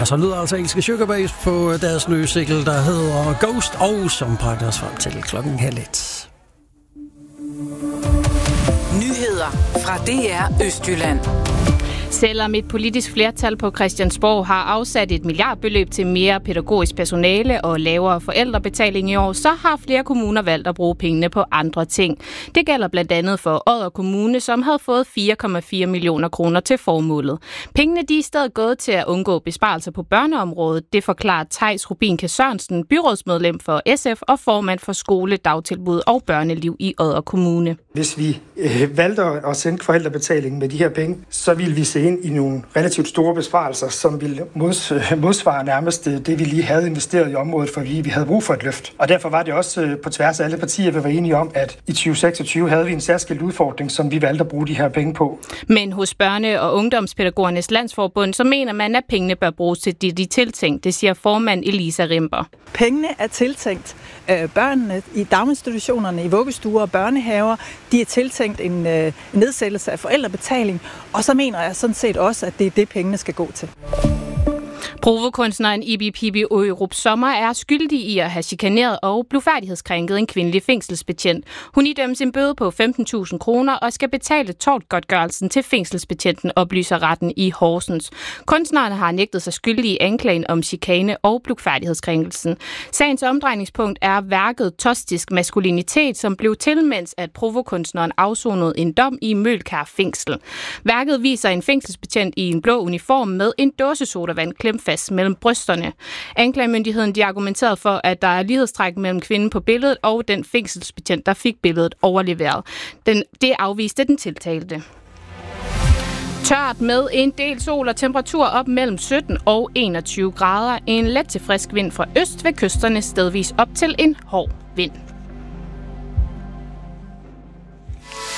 Så lyder altså engelske Sugarbabes på deres nye single, der hedder Ghost, og som bragte os frem til 1:30. Nyheder fra DR Østjylland. Selvom et politisk flertal på Christiansborg har afsat et milliardbeløb til mere pædagogisk personale og lavere forældrebetaling i år, så har flere kommuner valgt at bruge pengene på andre ting. Det gælder blandt andet for Odder Kommune, som havde fået 4,4 millioner kroner til formålet. Pengene de er i stedet gået til at undgå besparelser på børneområdet. Det forklarer Theis Rubin Sørensen, byrådsmedlem for SF og formand for skole, dagtilbud og børneliv i Odder Kommune. Hvis vi valgte at sænke forældrebetalingen med de her penge, så ville vi se ind i nogle relativt store besparelser, som ville modsvare nærmest det, vi lige havde investeret i området, fordi vi havde brug for et løft. Og derfor var det også på tværs af alle partier, vi var enige om, at i 2026 havde vi en særskilt udfordring, som vi valgte at bruge de her penge på. Men hos Børne- og Ungdomspædagogernes Landsforbund, så mener man, at pengene bør bruges til de tiltænkt. Det siger formand Elisa Rimper. Pengene er tiltænkt børnene i daginstitutionerne, i vuggestuer og børnehaver. De er tiltænkt en nedsættelse af forældrebetaling, og så mener jeg sådan set også, at det er det, pengene skal gå til. Provokunstneren Ibi Pibi Ørup Sommer er skyldig i at have chikaneret og blufærdighedskrænket en kvindelig fængselsbetjent. Hun idømmes en bøde på 15.000 kroner og skal betale tortgodtgørelsen til fængselsbetjenten, oplyser retten i Horsens. Kunstneren har nægtet sig skyldig i anklagen om chikane og blufærdighedskrænkelsen. Sagens omdrejningspunkt er værket Tostisk maskulinitet, som blev til, mens at provokunstneren afsonede en dom i Mølkær fængsel. Værket viser en fængselsbetjent i en blå uniform med en dåse sodavand klemt fast mellem brysterne. Anklagemyndigheden de argumenterede for, at der er lighedstræk mellem kvinden på billedet og den fængselsbetjent, der fik billedet overleveret. Det afviste den tiltalte. Tørt med en del sol og temperatur op mellem 17 og 21 grader. En let til frisk vind fra øst ved kysterne, stedvis op til en hård vind.